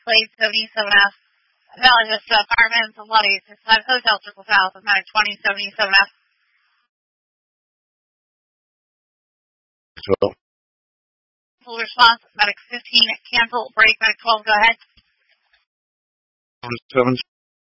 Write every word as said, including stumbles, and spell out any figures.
plate seventy-seven F. Valley Vista Apartments, Bloody six five Hotel Triple South, Matic twenty seventy-seven F. twelve. Full response, Matic fifteen, cancel, break, Matic twelve, go ahead. seven